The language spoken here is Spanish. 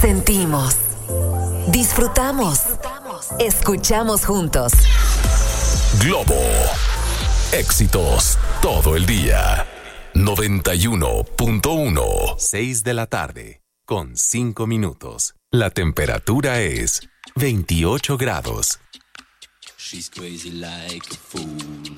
Sentimos, disfrutamos, escuchamos juntos. Globo. Éxitos todo el día. 91.1. 6 de la tarde, con 5 minutos. La temperatura es 28 grados. She's crazy like a fool.